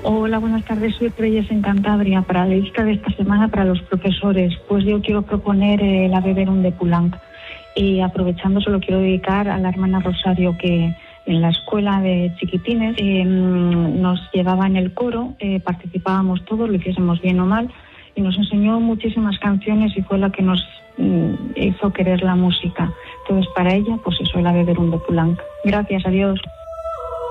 Hola, buenas tardes. Soy Reyes en Cantabria. Para la lista de esta semana para los profesores, pues yo quiero proponer la Beberum de Poulenc. Y aprovechando, se lo quiero dedicar a la hermana Rosario, que en la escuela de chiquitines nos llevaba en el coro, participábamos todos, lo hiciésemos bien o mal, y nos enseñó muchísimas canciones y fue la que nos hizo querer la música. Entonces, para ella, pues eso, la Beberum de Poulenc. Gracias, adiós.